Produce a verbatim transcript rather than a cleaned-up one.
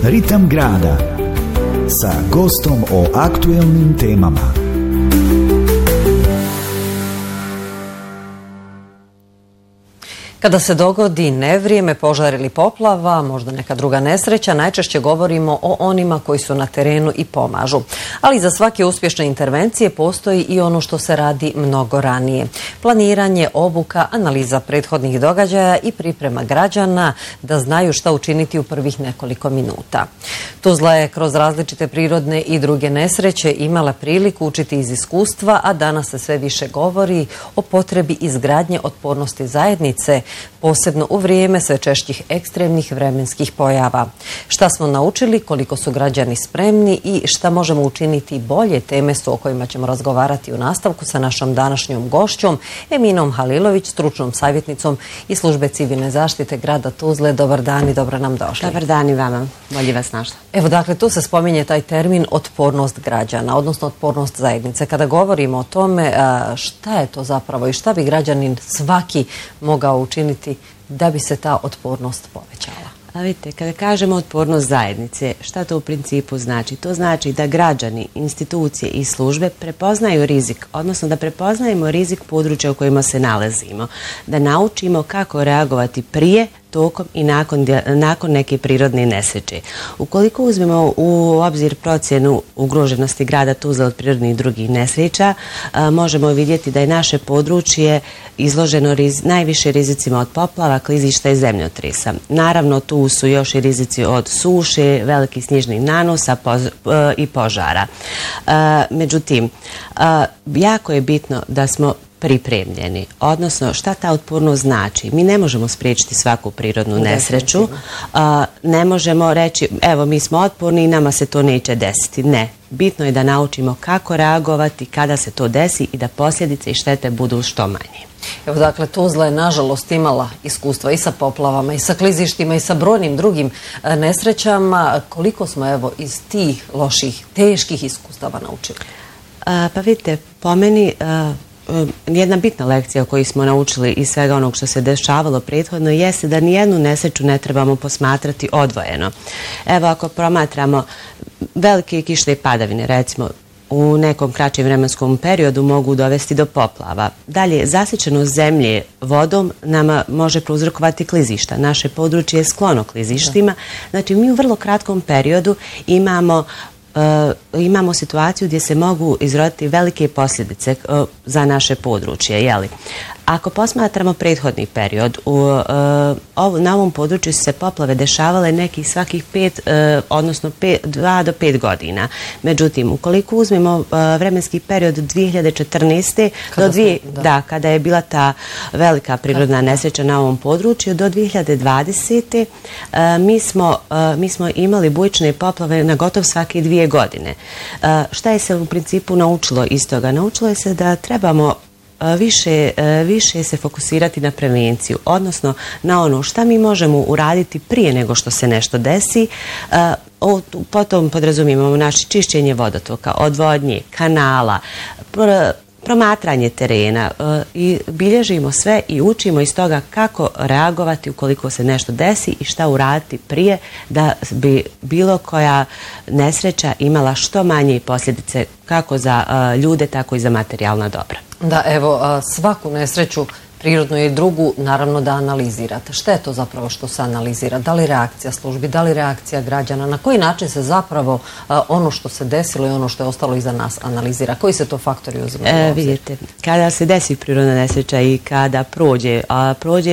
Ritam grada sa gostom o aktuelnim temama. Kada se dogodi nevrijeme, požar ili poplava, možda neka druga nesreća, najčešće govorimo o onima koji su na terenu i pomažu. Ali za svake uspješne intervencije postoji i ono što se radi mnogo ranije. Planiranje, obuka, analiza prethodnih događaja i priprema građana da znaju šta učiniti u prvih nekoliko minuta. Tuzla je kroz različite prirodne i druge nesreće imala priliku učiti iz iskustva, a danas se sve više govori o potrebi izgradnje otpornosti zajednice, posebno u vrijeme sve češćih ekstremnih vremenskih pojava. Šta smo naučili, koliko su građani spremni i šta možemo učiniti bolje, teme su o kojima ćemo razgovarati u nastavku sa našom današnjom gošćom, Eminom Halilović, stručnom savjetnicom iz službe civilne zaštite grada Tuzle. Dobar dan i dobro nam došli. Dobar dan i vama, bolje vas našla. Evo, dakle, tu se spominje taj termin otpornost građana, odnosno otpornost zajednice. Kada govorimo o tome, šta je to zapravo i šta bi građanin svaki mogao učiniti da bi se ta otpornost povećala? A vidite, kada kažemo otpornost zajednice, šta to u principu znači? To znači da građani, institucije i službe prepoznaju rizik, odnosno da prepoznajemo rizik područja u kojima se nalazimo, da naučimo kako reagovati prije, tokom i nakon, nakon neke prirodne nesreće. Ukoliko uzmemo u obzir procjenu ugroženosti grada Tuzle od prirodnih i drugih nesreća, a, možemo vidjeti da je naše područje izloženo riz, najviše rizicima od poplava, klizišta i zemljotresa. Naravno, tu su još i rizici od suše, velikih snježnih nanosa poz, a, i požara. A, međutim, a, jako je bitno da smo pripremljeni. Odnosno, šta ta otpornost znači? Mi ne možemo spriječiti svaku prirodnu nesreću. A, ne možemo reći, evo, mi smo otporni i nama se to neće desiti. Ne. Bitno je da naučimo kako reagovati kada se to desi i da posljedice i štete budu što manje. Evo, dakle, Tuzla je nažalost imala iskustva i sa poplavama, i sa klizištima, i sa brojnim drugim nesrećama. Koliko smo, evo, iz tih loših, teških iskustava naučili? A, pa vidite, po meni, a, jedna bitna lekcija koju smo naučili iz svega onog što se dešavalo prethodno jeste da nijednu nesreću ne trebamo posmatrati odvojeno. Evo, ako promatramo velike kišne padavine, recimo, u nekom kraćem vremenskom periodu mogu dovesti do poplava. Dalje, zasićenost zemlje vodom nama može prouzrokovati klizišta. Naše područje je sklono klizištima. Znači, mi u vrlo kratkom periodu imamo Uh, imamo situaciju gdje se mogu izroditi velike posljedice uh, za naše područje. Jeli? Ako posmatramo prethodni period, u, uh, ov, na ovom području su se poplave dešavale nekih svakih pet, uh, odnosno pet, dva do pet godina. Međutim, ukoliko uzmemo uh, vremenski period od dvije hiljade četrnaeste. Kada, do dvije, smo, da. Da, kada je bila ta velika prirodna nesreća na ovom području, do dvije hiljade dvadesete. Uh, mi, smo, uh, mi smo imali bujične poplave na gotov svake dvije godine. Uh, šta je se u principu naučilo iz toga? Naučilo je se da trebamo Više, više se fokusirati na prevenciju, odnosno na ono šta mi možemo uraditi prije nego što se nešto desi. Potom podrazumijemo naše čišćenje vodotoka, odvodnje, kanala, promatranje terena i bilježimo sve i učimo iz toga kako reagovati ukoliko se nešto desi i šta uraditi prije da bi bilo koja nesreća imala što manje posljedice kako za ljude, tako i za materijalna dobra. Da, evo, svaku nesreću, prirodnu i drugu, naravno da analizirate. Šta je to zapravo što se analizira? Da li reakcija službi, da li reakcija građana? Na koji način se zapravo uh, ono što se desilo i ono što je ostalo iza nas analizira? Koji se to faktori uzimaju? E, vidite, kada se desi prirodna nesreća i kada prođe, a prođe